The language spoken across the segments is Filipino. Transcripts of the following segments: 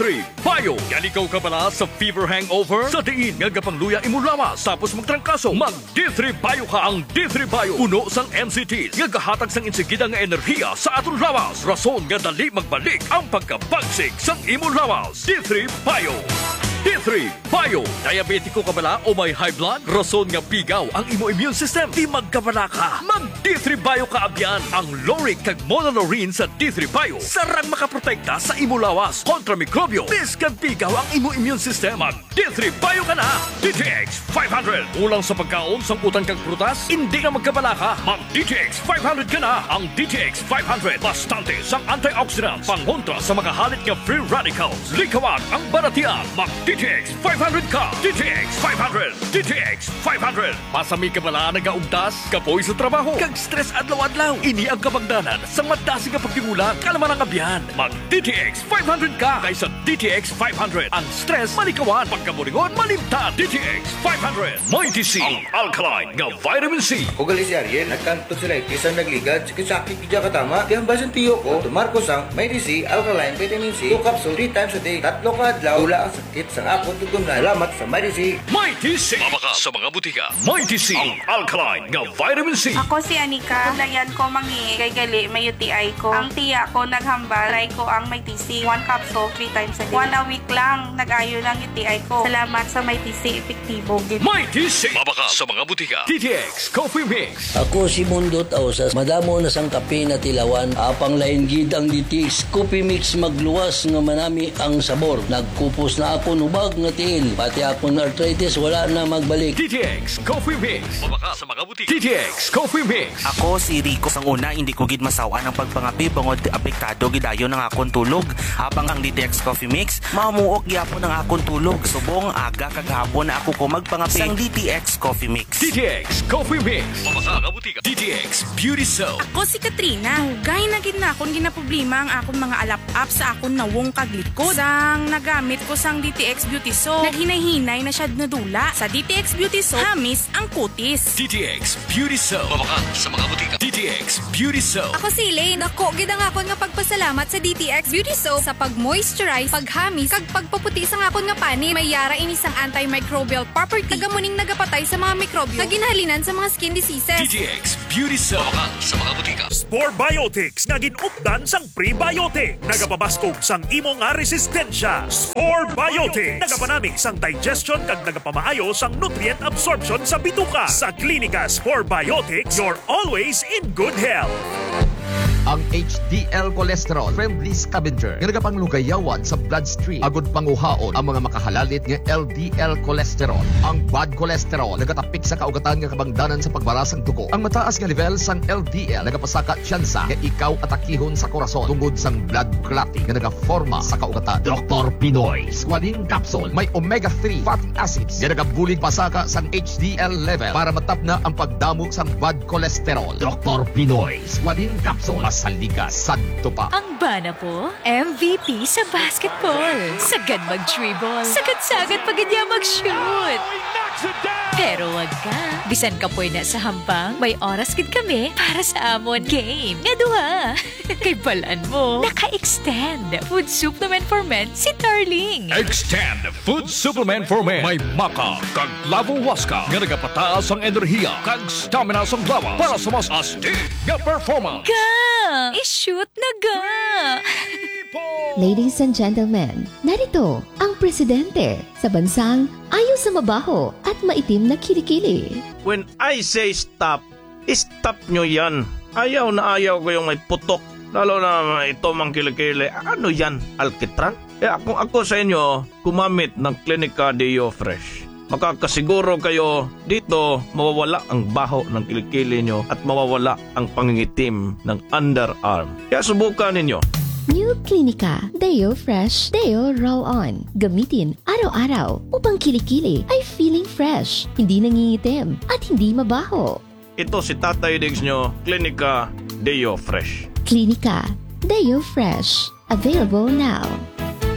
D3 Bio. Yan ikaw ka pala sa fever hangover? Sa diin nga gapangluya imulawas tapos magtrangkaso. Mag D3 Bio ka. Ang D3 Bio puno sang NCTs nga gahatag sang insigida nga enerhiya sa aton lawas. Rason nga dali magbalik ang pagkabagsik sang imulawas. D3 Bio. D3 Bio. Diabetiko ka bala o may high blood? Rason nga pigaw ang imo immune system. Di magkabala ka. Mag D3 Bio ka abyan. Ang Loric kag Monolorine sa D3 Bio sarang makaprotekta sa imo lawas kontra mikrobyo. Bis kag pigaw ang imo immune system. Mag D3 Bio ka na. DTX 500. Ulang sa pagkaon sang utan kag prutas? Hindi ka magkabala ka. Mag DTX 500 ka na. Ang DTX 500 bastante sang antioxidants pangontra sa makahalit nga free radicals. Likawan ang baratian. Mag DTX 500 ka! DTX 500! DTX 500! Pasami ka bala nagaugtas, kapoy sa trabaho, kag stress adlaw-adlaw. Ini ang kabangdanan sa madasi nga pagtingulang kalaman ang abyan. Mag DTX 500 ka kaysa DTX 500. Ang stress malikawan, pagkaburingon malimta. DTX 500. May DC ang alkaline nga vitamin C. Ako gali si Ariel, nagkanto sila isang nagligad, sakit-sakit kidya katama. Kaya basan tiyo ko, tumarko sang may DC, alkaline, vitamin C, 2 capsule 3 times a day, 3 ka adlaw, wala ang sakit sa ako tutunan. Salamat sa MyDC. MyDC. Mabaka sa mga butika. MyDC. Ang alkaline nga vitamin C. Ako si Anika. Layan ko mangi kay gali may UTI ko. Ang tiya ko naghambal. Try ko ang MyDC. 1 capsule 3 times a day. 1 a week lang. Nag-ayo ng UTI ko. Salamat sa MyDC. Epektibo. MyDC. Mabaka sa mga butika. DTX Coffee Mix. Ako si Mundot Ausas. Madamo na sang kape na tilawan. Apang lain gid ang DTX Coffee Mix magluwas nga manami ang sabor. Nagkupos na ako nubag nga tiil. Pati akong arthritis wala na magbalik. DTX Coffee Mix. Mabaka sa mga butika. DTX Coffee Mix. Ako si Rico. Sang una, hindi ko gid masawa ng pagpangapi bangod apektado gidayon ng akong tulog. Habang ang DTX Coffee Mix, mamuok gyapon ng akong tulog. Subong aga kagahapon na ako ko magpangapi sang DTX Coffee Mix. DTX Coffee Mix. Mabaka sa butika. DTX Beauty Soap. Ako si Katrina. Gay na gid na akong ginaproblema ang akong mga alap-up sa akong nawong kaglikod. Sang nagamit ko sang DTX Beauty Soap, naghinay-hinay na siya nadula. Sa DTX Beauty Soap, hamis ang kutis. DTX Beauty Soap. Mabaka sa mga butika. DTX Beauty Soap. Ako si Elaine. Ako, gid ang akon nga pagpasalamat sa DTX Beauty Soap sa pag-moisturize, paghamis, kag pagpaputi sa akon nga pani. May yara ini sang antimicrobial property. Tagamuning nagapatay sa mga mikrobyo. Kaginhalinan sa mga skin diseases. DTX Beauty Soap. Mabaka sa mga butika. Spore Biotics nga ginupdan sang prebiotic. Nagapabaskog sang imo nga resistensya. Spore Biotics. Nagapanami sang digestion kag nagapamaayo sang nutrient absorption sa bituka. Sa Klinika Spore Biotics, you're always in good health. Ang HDL cholesterol friendly scavenger nga nagapanglugayawan sa bloodstream agud panguhaon ang mga makahalalit nga LDL cholesterol. Ang bad cholesterol nagatapik sa kaugatan nga kabangdanan sa pagbaras sang dugo. Ang mataas nga level sang LDL nagapasaka tsansa nga ikaw atakihon sa korason tungod sang blood clotting nga nagaforma sa kaugatan. Dr. Pinoy Squalene Capsule may omega-3 fatty acids nga nagabulig pasaka sang HDL level para matapna ang pagdamo sang bad cholesterol. Dr. Pinoy Squalene Capsule saligas sadto pa. Ang bana po, MVP sa basketball. Sagad mag-dribble. Sagad-sagad pag niya mag-shoot. Pero wag ka. Bisan ka po na sa hampang, may oras gid kami para sa amon game. Nga duha. Kay balaan mo, naka-extend food supplement for men si Darling. Extend Food Supplement for Men. May maka kag lavo waska nga nagapataas ang enerhiya kag stamina sa lawas para sa mas astig nga performance. I-shoot na ga! Ladies and gentlemen, narito ang presidente sa bansang ayaw sa mabaho at maitim na kilikili. When I say stop, stop nyo yan. Ayaw na ayaw ko yung may putok. Lalo na ito mang kilikili. Ano yan? Alkitran? Ako sa inyo, gumamit ng Klinika Deo Fresh. Makakasiguro kayo dito mawawala ang baho ng kilikili nyo at mawawala ang pangingitim ng underarm. Kaya subukan ninyo. New Klinika Deo Fresh Deo Roll-On. Gamitin araw-araw upang kilikili ay feeling fresh, hindi nangingitim at hindi mabaho. Ito si Tatay Diggs nyo, Klinika Deo Fresh. Klinika Deo Fresh. Available now.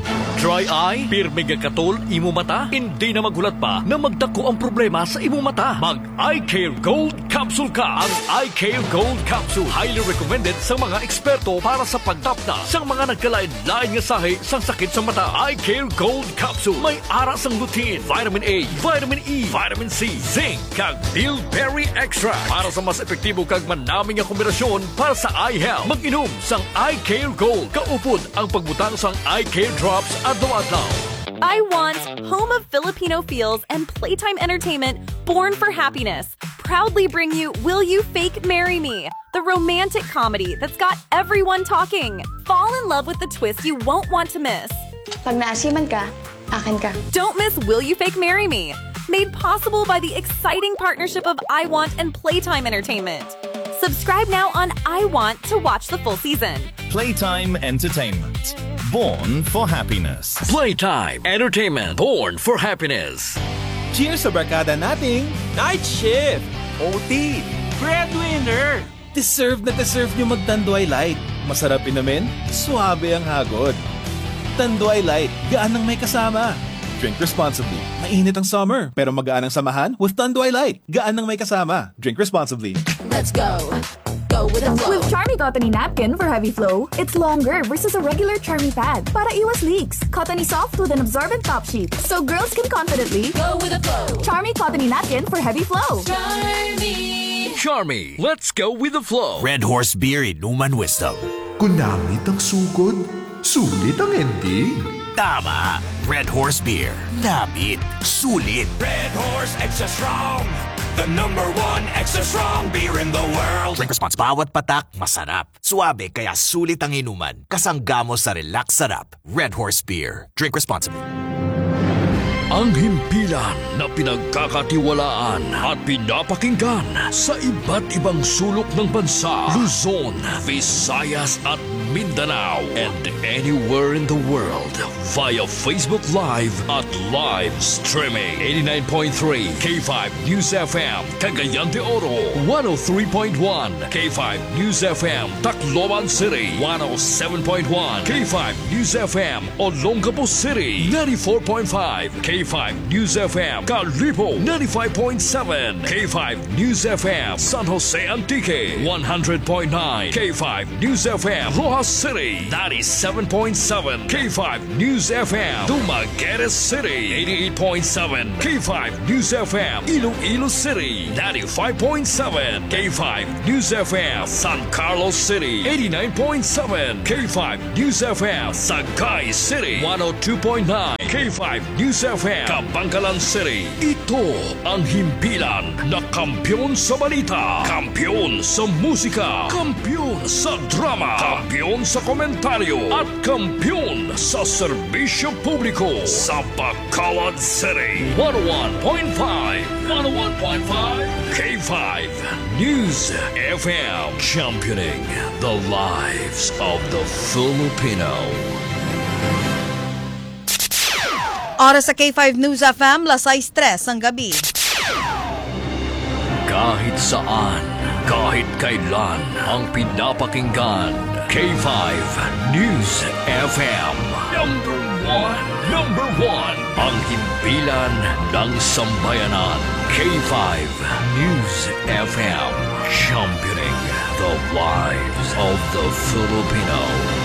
Dry eye? Pirmi nga katol, imo mata? Hindi na magulat pa na magdako ang problema sa imo mata. Mag-Eye Care Gold Capsule ka. Ang Eye Care Gold Capsule highly recommended sa mga eksperto para sa pagtapna sa mga nagkalain-lain nga sahi sang sakit sa mata. Eye Care Gold Capsule may ara sang lutein, vitamin A, vitamin E, vitamin C, zinc, kag bilberry extract para sa mas epektibo kag manaming nga kombinasyon para sa eye health. Mag-inom sang Eye Care Gold. Kaupod ang pagbutang sang Eye Care Drops adlaw-adlaw. I Want, home of Filipino feels and playtime entertainment born for happiness, proudly bring you Will You Fake Marry Me, the romantic comedy that's got everyone talking. Fall in love with the twist you won't want to miss. Pag naasiman ka, akin ka. Don't miss Will You Fake Marry Me, made possible by the exciting partnership of I Want and Playtime Entertainment. Subscribe now on I Want to watch the full season. Playtime Entertainment. Born for happiness. Playtime Entertainment. Born for happiness. Cheers sa barkada nating Night Shift, OT, Breadwinner. Deserve na deserve nyo mag-Tanduay Light. Masarap inumin, suabe ang hagod. Tanduay Light, gaan ang may kasama. Drink responsibly. Mainit ang summer, pero magaan ang samahan with Tanduay Light. Gaan ang may kasama. Drink responsibly. Let's go. Go with the flow. With Charmy Cottony Napkin for heavy flow, it's longer versus a regular Charmy pad para iwas leaks. Cottony soft with an absorbent top sheet, so girls can confidently go with the flow. Charmy Cottony Napkin for heavy flow. Charmy, let's go with the flow. Red Horse Beer Inuman Wisdom. Kunamit ang sugod, sulit ang ending. Tama. Red Horse Beer. Namit. Sulit. Red Horse Extra Strong. The #1 extra strong beer in the world. Drink responsible. Bawat patak, masarap. Suabe, kaya sulit ang inuman. Kasanggamo sa relax sarap. Red Horse Beer. Drink responsibly. Ang himpilan na pinagkakatiwalaan at pinapakinggan sa iba't ibang sulok ng bansa, Luzon, Visayas at Mindanao, and anywhere in the world via Facebook Live at live streaming. 89.3 K5 News FM, Cagayan de Oro, 103.1 K5 News FM, Tacloban City, 107.1 K5 News FM, Olongapo City, 94.5 K5 News FM, Calibo, 95.7 K5 News FM, San Jose Antique, 100.9 K5 News FM, Rojas City, 97.7 K5 News FM, Dumaguete City, 88.7 K5 News FM, Iloilo City, 95.7 K5 News FM, San Carlos City, 89.7 K5 News FM, Sagay City, 102.9 K5 News FM, Kabangkalan City. Ito ang himpilan na kampyon sa balita, kampyon sa musika, kampyon sa drama, kampyon sa komentaryo, at kampyon sa serbisyo publiko sa Bacolod City. 101.5 K5 News FM, championing the lives of the Filipino. Oras sa K5 News FM, 6:03 ang gabi. Kahit saan, kahit kailan, ang pinapakinggan, K5 News FM. Number one, ang himpilan ng sambayanan, K5 News FM, championing the lives of the Filipino.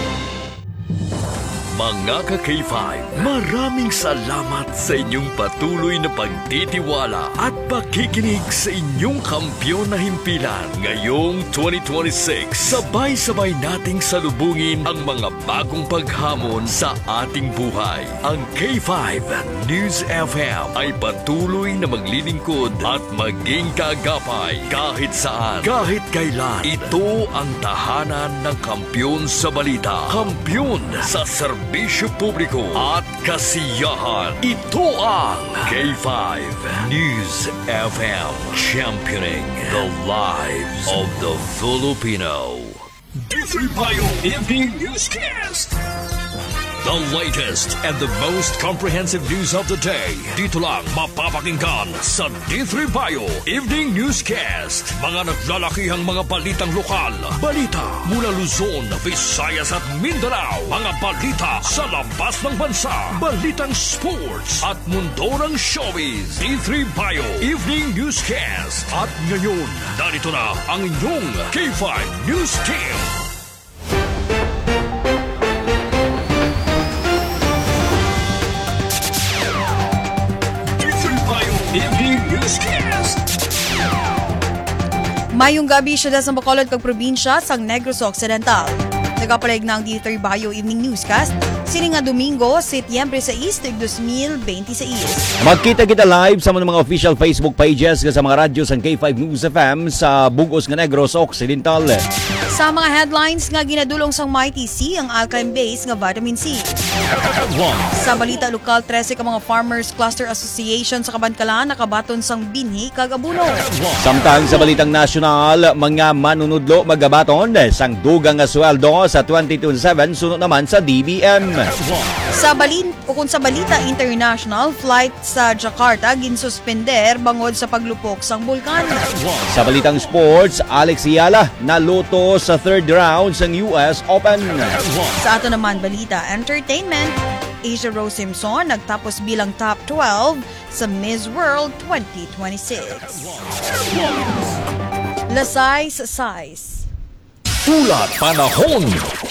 Mga ka-K5, maraming salamat sa inyong patuloy na pagtitiwala at pakikinig sa inyong kampyon na himpilan. Ngayong 2026, sabay-sabay nating salubungin ang mga bagong paghamon sa ating buhay. Ang K5 News FM ay patuloy na maglilingkod at maging kagapay kahit saan, kahit kailan. Ito ang tahanan ng kampyon sa balita, kampyon sa serbisyo publiko at kasiyahan. Ito ang K5 News FM, championing the lives of the Filipino. D3 Bio Evening Newscast. The latest and the most comprehensive news of the day. Dito lang mapapakinggan sa D3 Bio Evening Newscast. Mga naglalakihang mga balitang lokal. Balita mula Luzon, Visayas at Mindanao. Mga balita sa labas ng bansa. Balitang sports at mundo ng showbiz. D3 Bio Evening Newscast. At ngayon, narito na ang inyong K5 News Team. Evening Newscast. Mayong gabi siya sa Bacolod kag probinsya sang Negros Occidental. Nagapalig ng D3 Bio Evening Newscast sini nga Domingo, Setyembre 6, 2026. Magkita kita live sa mga official Facebook pages sa mga radyo sang K5 News FM sa bugos nga Negros Occidental. Sa mga headlines nga ginadulong sang Mighty C ang alkaline base nga vitamin C. Sa balita lokal, 13 ka mga Farmers Cluster Association sa Kabantkalan nakabaton sang binhi kag abuno. Samtang sa balitang nasyonal, mga manunudlo magabaton sang dugang nga sweldo sa 2027 sunod naman sa DBM. Sa balita international, flight sa Jakarta ginsuspender bangod sa paglupok sang bulkan. Sa balitang sports, Alex Ayala naluto sa third round sang US Open. Sa ato naman balita entertainment, Asia Rose Simpson nagtapos bilang top 12 sa Miss World 2026. Lasay sa size. Ulat panahon.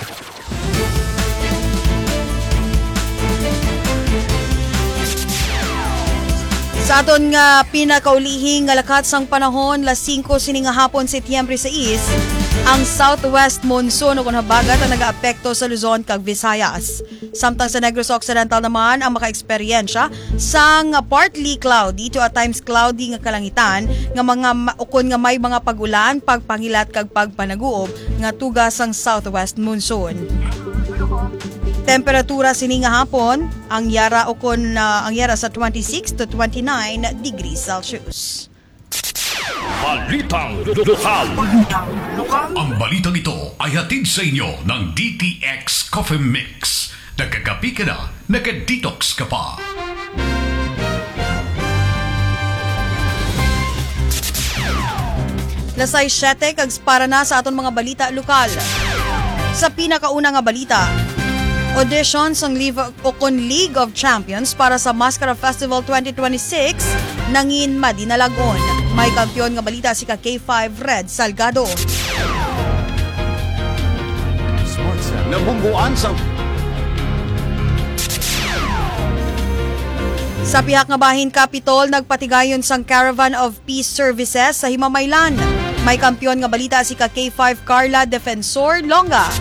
Sa aton nga pinakaulihing nga lakat sang panahon, las 5 sini nga hapon Setyembre 6, ang southwest monsoon o habagat ang nag-aapekto sa Luzon kag Visayas. Samtang sa Negros Occidental naman ang maka-eksperyensya sang partly cloudy to at times cloudy nga kalangitan nga mga ukon nga may mga pag-ulan, pagpangilat kag pagpanaguob nga tugas sang southwest monsoon. Temperatura sini nga hapon ang yara sa 26 to 29 degrees Celsius. Balitang lokal. Ang balitang ito ay hatid sa inyo ng DTX Coffee Mix. Nagkakapi ka na, nagka-detox ka pa. Lasay 7 kag para na sa aton mga balita lokal. Sa pinakauna nga balita, audition sang League of Champions para sa Mascara Festival 2026 nangin madinalagon. May kampiyon nga balita si K5 Red Salgado. Nabungguan sa pihak nga bahin Capitol, nagpatigayon sang Caravan of Peace Services sa Himamaylan. May kampiyon nga balita si K5 Carla Defensor Longa.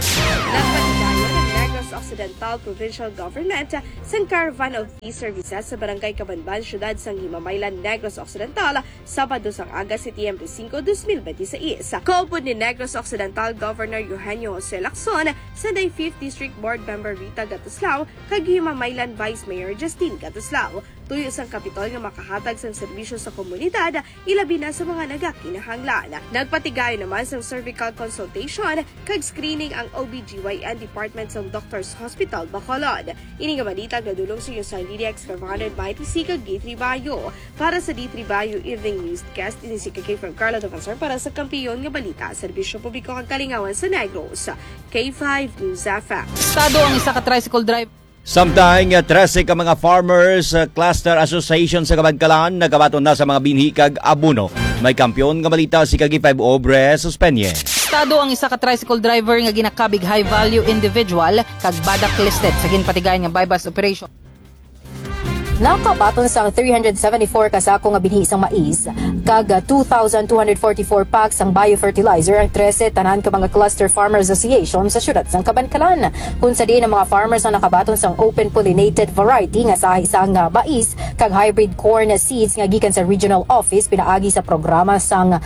Occidental Provincial Government sang Caravan of Peace Services sa Barangay Cabanban, Syudad sang Himamaylan, Negros Occidental, Sabado sang Aga, Setyembre 5, 2026. Kaupod ni Negros Occidental Governor Eugenio Jose Lacson, Sunday 5th District Board Member Rita Gatuslao, kag Himamaylan Vice Mayor Justine Gatuslao. Tuyo sang Kapitol nga makahatag sang serbisyo sa komunidad, ilabi na sa mga nagakinahanglan. Nagpatigayo naman sang cervical consultation kag screening ang OBGYN Department sang Doctors Hospital Bacolod. Ini nga balita gadulong sa iyo sa DDX 500 Mighty C kag D3 Bio. Para sa D3 Bio Evening Newscast, ini si K from Carla Defensor para sa kampiyon nga balita, serbisyo publiko kag kalingawan sa Negros. K5 News FM. Estado ang isa ka tricycle driver. Samtang 13 ka mga Farmers Cluster Association sa Kabantkalan nagabaton na sa mga binhi kag abuno. May kampiyon nga balita si K5 Obre Suspenye. Estado ang isa ka tricycle driver nga ginakabig high value individual kag badak listed sa ginpatigayon nga bypass operation. Nakabaton sang 374 kasako nga binhi sang mais, kag 2,244 packs sang biofertilizer ang 13 tanan ka mga cluster farmers association sa syudad sang Kabantkalan. Kung sa diin ang mga farmers ang nakabaton sang open pollinated variety nga sa isang mais kag hybrid corn seeds nga gikan sa regional office pinaagi sa programa sang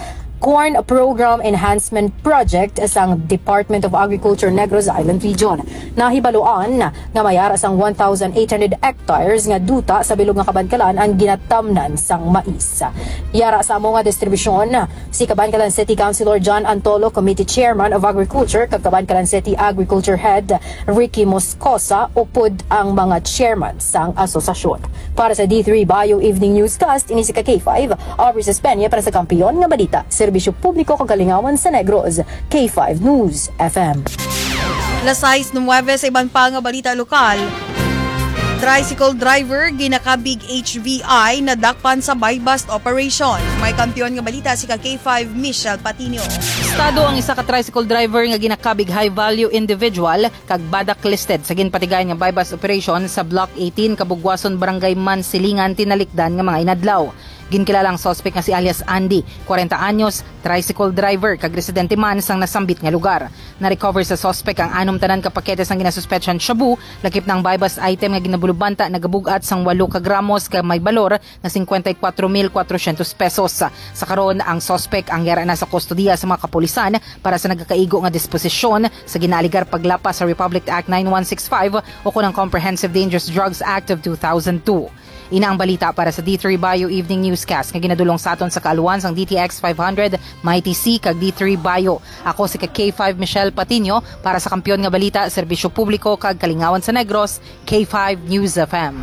Corn Program Enhancement Project sang Department of Agriculture Negros Island Region. Nahibaluan nga mayara sang 1,800 hectares nga duta sa bilog nga Kabadkalan ang ginatamnan sang mais. Yara sa amo nga distribusyon si Kabadkalan City Councilor John Antolo, Committee Chairman of Agriculture, kag Kabadkalan City Agriculture Head Ricky Moscosa upod ang mga chairman sang asosasyon. Para sa D3 Bio Evening Newscast, ini si K5 Aubrey Sespenia para sa kampiyon nga balita, serbisyo publiko kagalingawan sa Negros, K5 News FM. Las 6:09 sa ibang pa nga balita lokal. Tricycle driver ginakabig HVI na dakpan sa buy-bust operation. May kampiyon nga balita si K5 Michelle Patino. Estado ang isa ka tricycle driver nga ginakabig high-value individual kag badak listed sa ginpatigayan nga buy-bust operation sa Block 18 Kabugwason, Barangay Mansilingan, Tinalikdan nga mga inadlaw. Ginkilalang suspect nga si alias Andy, 40 anyos, tricycle driver, kag residente man sang nasambit nga lugar. Na-recover sa suspect ang 6 tanan ka pakete sang ginasuspetsyan shabu, lakip ng buy-bust item nga ginabulubanta nagabugat sang 8 ka gramos ka may balor na 54,400 pesos. Sa karon ang suspect ang yara na sa kustodiya sa mga kapulisan para sa nagkakaigo nga disposisyon sa ginaligar paglapas sa Republic Act 9165 o kunang Comprehensive Dangerous Drugs Act of 2002. Ina ang balita para sa D3 Bio Evening Newscast nga ginadulong sa aton sa kaaluan sang DTX 500, Mighty C kag D3 Bio. Ako si K5 Michelle Patino para sa kampiyon nga balita, serbisyo publiko kag kalingawan sa Negros, K5 News FM.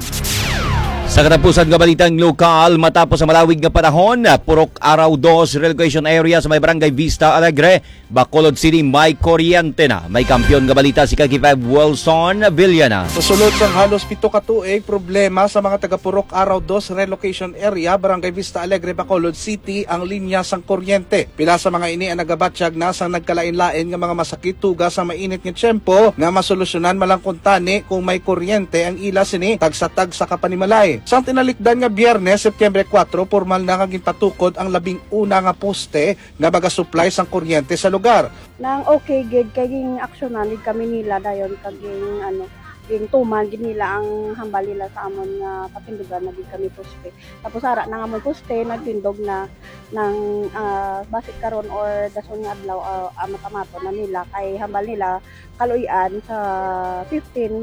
Sa katapusan nga balitang lokal, matapos ang malawig nga panahon, Purok Araw 2 relocation area sa may Barangay Vista Alegre, Bacolod City may kuryente na. May kampiyon nga balita si K5 Wilson Villana. Susulod sang halos 7 ka tuig problema sa mga taga Purok Araw 2 relocation area, Barangay Vista Alegre, Bacolod City ang linya sang kuryente. Pila sa mga ini ang nagabatsyag na sang nagkalain-lain nga mga masakit tuga sa mainit nga tiyempo nga masolusyonan malangkon tani kung may kuryente ang ila sini tag sa kapanimalay. Sang tinalikdan nga Biyernes, Setyembre 4, formal na kaging patukod ang 11 nga poste nga baga-supply sang kuryente sa lugar. Nang okay gid kaging aksyonan kami nila dayon kaging ging tuman gid nila ang hambal nila sa amon nga patindugan na gid kami poste. Tapos ara nang amon poste nagtindog na ng basit karon or dason nga adlaw amat-amato na nila kay hambal nila kaluyan sa 15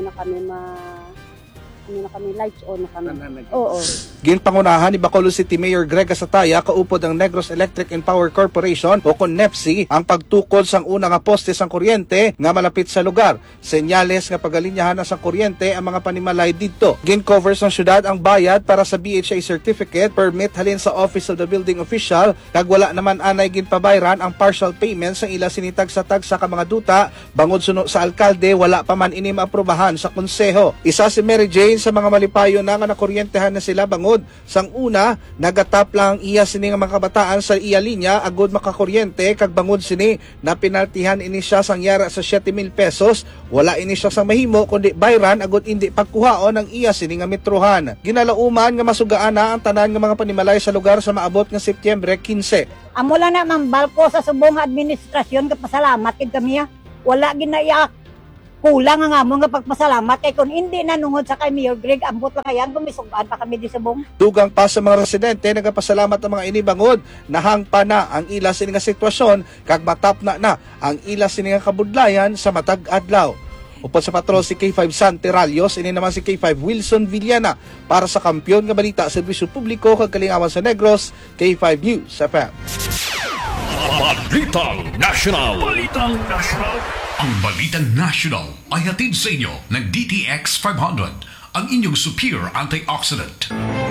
lights on na kami. Oo. Ginpangunahan ni Bacolod City Mayor Greg Asataya kaupod ang Negros Electric and Power Corporation o kon NEPC ang pagtukod sang una nga poste sang kuryente nga malapit sa lugar. Senyales nga pagalinyahan na sang kuryente ang mga panimalay didto. Gin-cover sang syudad ang bayad para sa BHA certificate permit halin sa Office of the Building Official kag wala naman anay ginpabayran ang partial payment sang ila sinitag sa ka mga duta bangod suno sa alkalde wala pa man ini maaprubahan sa konseho. Isa si Mary Jane sa mga malipayo na nga nakuryentehan na sila bangod sang una nagatap lang iya sini nga mga kabataan sa iya linya agud makakuryente kag bangod sini na pinaltihan ini siya sang yara sa 7,000 pesos wala ini siya sang mahimo kundi bayran agud indi pagkuhaon ang iya sini nga metrohan. Ginalauman nga masugaan na ang tanan nga mga panimalay sa lugar sa maabot nga Setyembre 15. Amo lang na mambalko sa subong administrasyon kapasalamat kid kami wala ginaiyak kulang nga mo nga pagpasalamat kay kung hindi nanungod sa kay Mayor Greg ambot lang ayan gumisugaan pa kami di subong. Dugang pa sa mga residente nagapasalamat ang mga inibangod nahangpa na ang ila sini nga sitwasyon kag matap na ang ila sini nga kabudlayan sa matag adlaw. Upod sa patrol si K5 Santi Ralios, ini naman si K5 Wilson Villana para sa kampiyon nga balita serbisyo publiko kag kalingawan sa Negros, K5 News FM. Balitang National. Ang Balitang National ay hatid sa inyo ng DTX 500, ang inyong superior antioxidant.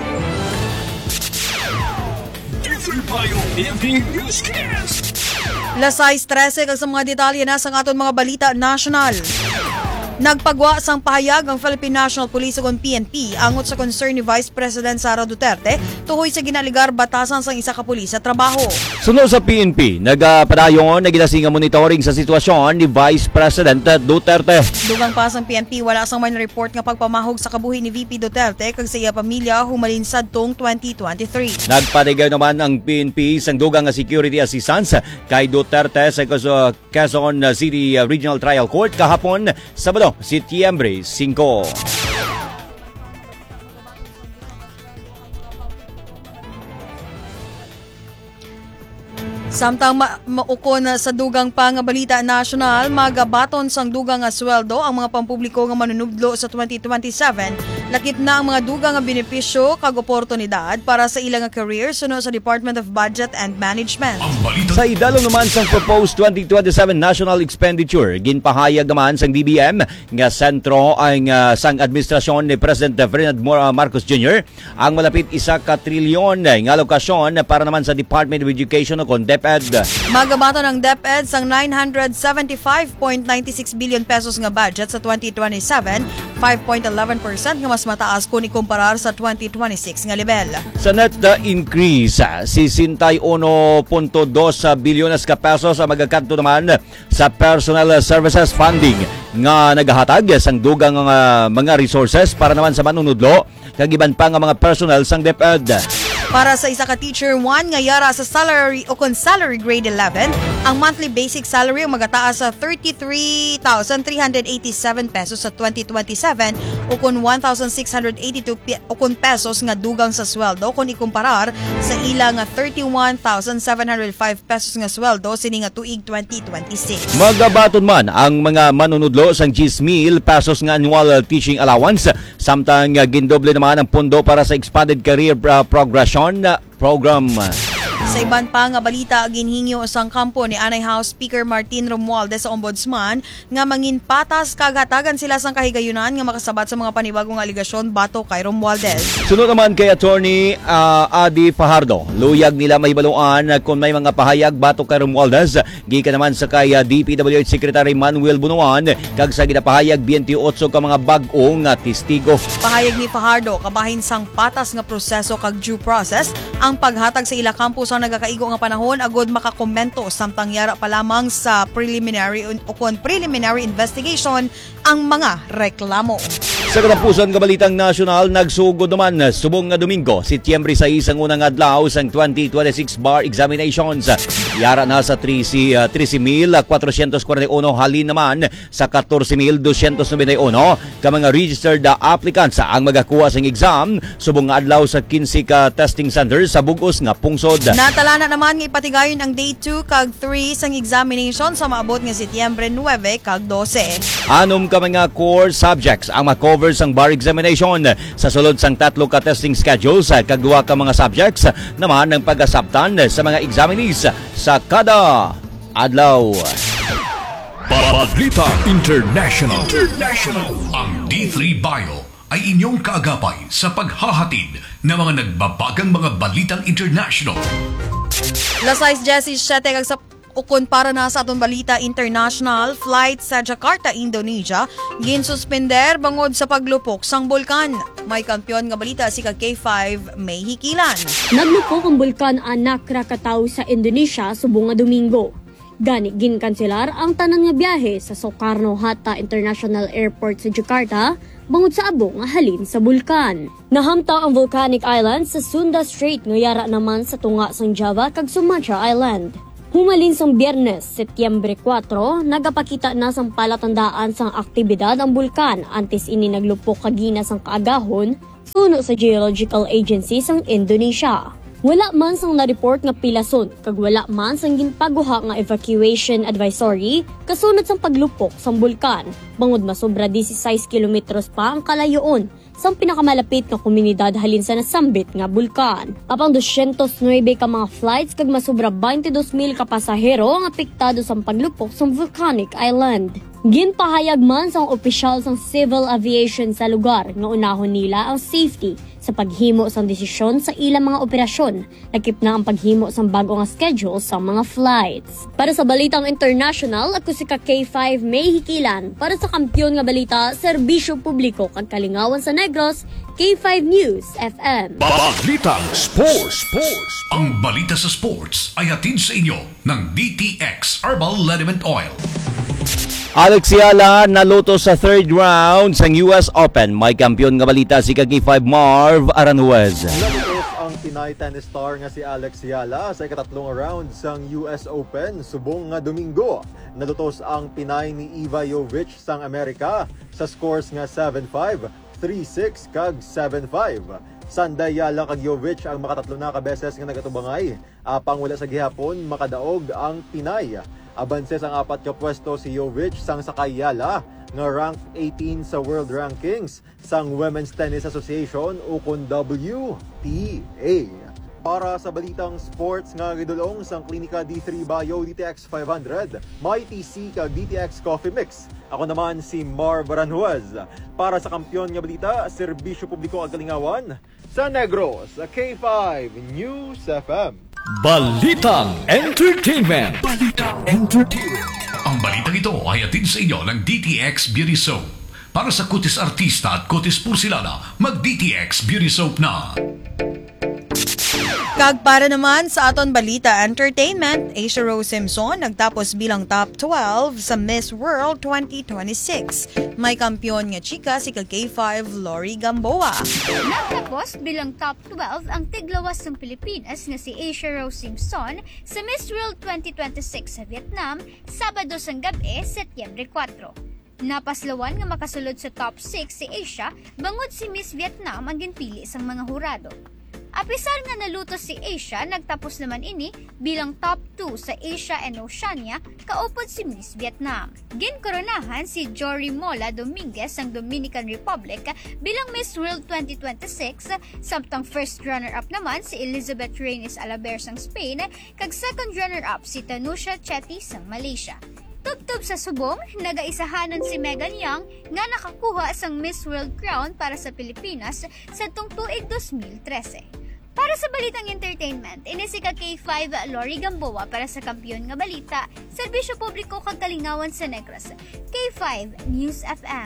Las 6:13 kag sa mga detalye na sa aton mga balita national. Nagpagwa sang pahayag ang Philippine National Police ug PNP angot sa concern ni Vice President Sara Duterte tuhoy sa ginaligar batasan sang isa ka pulis sa trabaho. Sunod sa PNP, nagpadayon na ginasinga monitoring sa sitwasyon ni Vice President Duterte. Dugang pa sang PNP wala sang man report nga pagpamahog sa kabuhi ni VP Duterte kag sa iya pamilya humalin sadtong 2023. Nagpadayon naman ang PNP sang dugang nga security assistance kay Duterte sa Quezon City Regional Trial Court kahapon Sabado, Setyembre 5. Samtang maukon sa dugang pa nga balita national, magabaton sang dugang nga sweldo ang mga pampubliko nga manunublo sa 2027. Lakip na ang mga dugang nga benepisyo kag oportunidad para sa ilang nga career sunod sa Department of Budget and Management. Sa idalo naman sang proposed 2027 national expenditure, ginpahayag naman sang DBM nga sentro ang sang administrasyon ni President Ferdinand Marcos Jr. ang malapit 1 trilyon nga alokasyon para naman sa Department of Education o DepEd. Magabaton ang DepEd sang 975.96 billion pesos nga budget sa 2027, 5.11% nga mas mataas kung ikumparar sa 2026 nga level. Sa net increase, 61.2 bilyones ka pesos ang magakanto naman sa personal services funding nga nagahatag sang dugang mga resources para naman sa manunudlo kag iban pa nga mga personal sang DepEd. Para sa isa ka teacher 1 nga yara sa salary o kon salary grade 11, ang monthly basic salary ang magataas sa 33,387 pesos sa 2027 o kon 1,682 o kon pesos nga dugang sa sweldo kung ikumparar sa ilang 31,705 pesos nga sweldo sini nga tuig 2026. Magabaton man ang mga manunudlo sang 10,000 pesos nga annual teaching allowance, samtang gindoble naman ang pondo para sa expanded career progression program. Sa iban pa nga balita, ginhingyo sang kampo ni Anay House Speaker Martin Romualdez sa Ombudsman nga mangin patas kagatagan sila sang kahigayunan nga makasabat sa mga panibagong aligasyon bato kay Romualdez. Sunod naman kay Attorney Adi Fajardo, luyag nila mahibaluan kung may mga pahayag bato kay Romualdez gikan naman sa kay DPWH Secretary Manuel Bunuan kag sa ginapahayag 28 ka mga bag-ong testigo. Pahayag ni Fajardo kabahin sang patas nga proseso kag due process ang paghatag sa ila kampo sa nagakaigo nga panahon agod makakomento samtang yara pa lamang sa preliminary investigation ang mga reklamo. Sa katapusan nga balitang nasyonal, nagsugod naman subong nga Domingo, Setyembre 6 ang unang adlaw sang 2026 bar examinations. Yara na sa 13,441 halin naman sa 14,291 ka mga registered applicants ang magakuha sang exam subong nga adlaw sa 15 ka testing centers sa bugos nga pungsod. Natalana naman nga ipatigayon ang day 2 kag 3 sang examination sa maabot nga Setyembre 9 kag 12. Anom ka mga core subjects ang makover sang bar examination sa sulod sang 3 ka testing schedules kag 2 ka mga subjects naman ang pag-asabtan sa mga examinees sa kada adlaw. Balita International. Ang D3 Bio ay inyong kaagapay sa paghahatid ng mga nagbabagang mga balitang international. Lasais Jessie Shete kag sa ukon para na sa aton balita international, flight sa Jakarta, Indonesia, ginsuspender bangod sa paglupok sang bulkan. May kampiyon nga balita si K5 May Hikilan. Naglupok ang bulkan anak Krakatau sa Indonesia subong nga Domingo. Gani ginkanselar ang tanan nga biyahe sa Soekarno-Hatta International Airport sa Jakarta bangod sa abong nga halin sa bulkan. Nahamtaw ang volcanic island sa Sunda Strait nga yara naman sa tunga sang Java kag Sumatra Island. Humalin sang Biyernes, Setyembre 4, nagapakita na sang palatandaan sang aktibidad ang bulkan antes ini naglupok kagina sang kaagahon suno sa Geological Agency sang Indonesia. Wala man sang na-report nga pilason kag wala man sang ginpaguha nga evacuation advisory kasunod sang paglupok sang bulkan. Bangod masobra 16 kilometros pa ang kalayoon sang pinakamalapit nga komunidad halin sa nasambit nga bulkan. Apang 209 ka mga flights kag masobra 22,000 ka pasahero ang apektado sang paglupok sang volcanic island. Ginpahayag man sang opisyal sang civil aviation sa lugar nga unahon nila ang safety sa paghimo sang desisyon sa ilang mga operasyon, nakip na ang paghimo sang bago nga schedule sa mga flights. Para sa balitang international, ako si K5 May Hikilan para sa kampiyon nga balita, serbisyo publiko kag kalingawan sa Negros, K5 News FM. Balitang Sports. Ang balita sa sports ay hatid sa inyo ng DTX Herbal Liniment Oil. Alex Yala naluto sa third round sa US Open. May kampiyon nga balita si K5 Marv Aranjuez. Nalutos ang Pinay tennis star nga si Alex Yala sa ikatatlong round sang US Open subong nga Domingo. Nalutos ang Pinay ni Iva Jovic sang Amerika sa scores nga 7-5, 3-6 kag 7-5. Sanday Yala kag Jovic ang makatatlo na kabeses nga nagatubangay. Apang wala sa gihapon, makadaog ang Pinay. Abanses ang 4 ka pwesto si Jovic sang sakay Yala nga rank 18 sa World Rankings sang Women's Tennis Association o kun WTA. Para sa balitang sports nga gidulong sang Klinika D3 Bio DTX 500, may TC kag DTX Coffee Mix. Ako naman si Mar Baranjuez. Para sa kampiyon nga balita, serbisyo publiko ag kalingawan sa Negros, sa K5 News FM. Balitang Entertainment. Ang balitang ito ay atid sa inyo ng DTX Beauty Soap. Para sa kutis artista at kutis porsilana, mag-DTX Beauty Soap na. Kag para naman sa aton balita entertainment, Asia Rose Simpson nagtapos bilang top 12 sa Miss World 2026. May kampiyon nga chika si K5 Lori Gamboa. Nagtapos bilang top 12 ang tiglawas ng Pilipinas na si Asia Rose Simpson sa Miss World 2026 sa Vietnam, Sabado sang gabi, Setyembre 4. Napaslawan nga makasulod sa top 6 si Asia, bangod si Miss Vietnam ang ginpili sang mga hurado. Apisar nga naluto si Asia, nagtapos naman ini bilang top 2 sa Asia and Oceania, kaupod si Miss Vietnam. Ginkoronahan si Jory Mola Dominguez ng Dominican Republic bilang Miss World 2026, samtang first runner-up naman si Elizabeth Reyes Alaber sang Spain, kag second runner-up si Tanusha Chetty sang Malaysia. Tubtub sa subong, nagaisahanan si Megan Young nga nakakuha sang Miss World crown para sa Pilipinas sa tuig 2013. Para sa balitang entertainment, ini si K5 Lori Gamboa para sa kampiyon nga balita, serbisyo publiko kag kalingawan sa Negros. K5 News FM.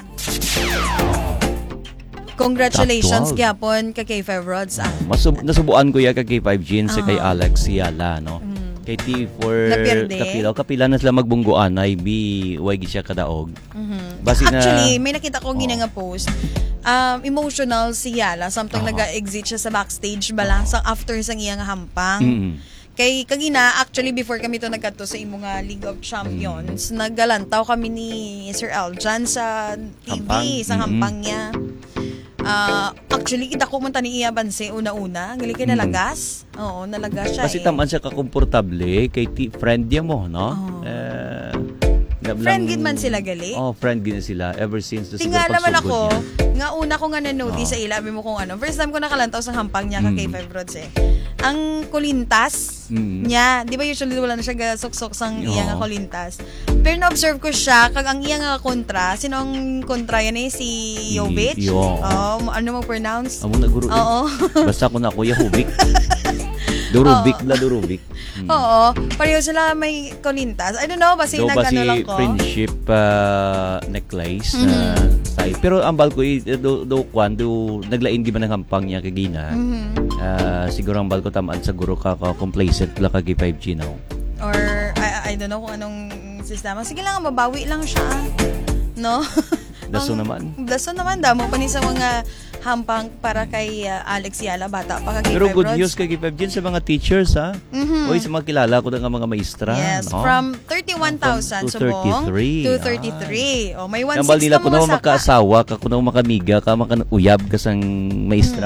Congratulations gyapon kay K5 Rods. Nasubuan ko ya kay K5 Jeans kay Alex Yala, no. Kay T4 kapila na sila magbungguan ay way siya kadaog. Actually, may nakita ko ginanga post. Emotional si Yala, samtang nag-exit siya sa backstage bala sang after sang iyang hampang. Kay kagina, actually before kami to nagkadto sa imo nga League of Champions, naggalantaw kami ni Sir Eljan sa TV sa hampang niya. Actually, kita ko man tani iya banse una-una. Gali kay nalagas. Oo, nalagas siya. Kasi taman siya kakomportable kay friend niya mo, no? Friend gid man sila gali. Friend gid sila ever since the Tinga naman ako, nga una ko nga na-notice sa ila, mo kung ano. First time ko nakalantaw sa hampang niya kay K5 Rods Ang kulintas niya, di ba usually wala na siya suksok sang iya nga kulintas. Pero na-observe ko siya, kag ang iya nga kontra, sino ang kontra yan si Jovic? Ano mo pronounce? Amo na guro. Basta ko na Kuya Hubik. Durubik. Oo, pareho sila may kulintas. I don't know, basta nag-ano lang ko. Friendship necklace style. Pero ang balko naglain di ba ng hampang niya kagina. Siguro ang balko tamaan siguro complacent la kag 5G now. Or I don't know kung anong sistema. Sige lang, mabawi lang siya. No? Daso naman damo pa ni sa mga hampang para kay Alex Yala, bata pa kay Pero good news kay K5 Jeans sa mga teachers, ha? Oy, sa mga kilala ko ng mga maestra. Yes, from 31,000 subong to 33. May 1,600 nila ko na makaasawa ka, kuno makamiga ka, makanuyab ka sang maestra